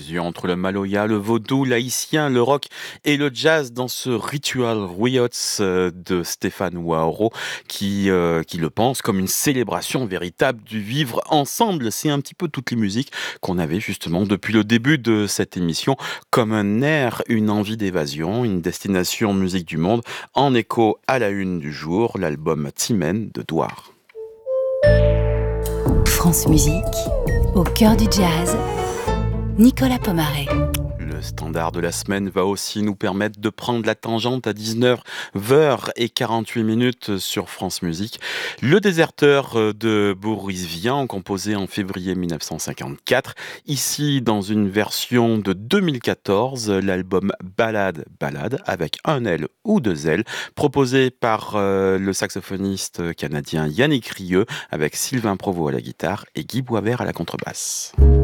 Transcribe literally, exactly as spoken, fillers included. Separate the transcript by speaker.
Speaker 1: fusion entre le maloya, le vaudou, l'haïtien, le rock et le jazz dans ce Ritual Riots euh, de Stéphane Ouaoro qui, euh, qui le pense comme une célébration véritable du vivre ensemble. C'est un petit peu toutes les musiques qu'on avait justement depuis le début de cette émission comme un air, une envie d'évasion, une destination musique du monde en écho à la une du jour, l'album Timène de Douar.
Speaker 2: France Musique, au cœur du jazz, Nicolas Pomaré.
Speaker 1: Le standard de la semaine va aussi nous permettre de prendre la tangente à dix-neuf heures quarante-huit minutes sur France Musique. Le Déserteur de Boris Vian, composé en février mille neuf cent cinquante-quatre. Ici, dans une version de deux mille quatorze, l'album Ballade, Ballade, avec un L ou deux L, proposé par euh, le saxophoniste canadien Yannick Rieu, avec Sylvain Provost à la guitare et Guy Boisvert à la contrebasse.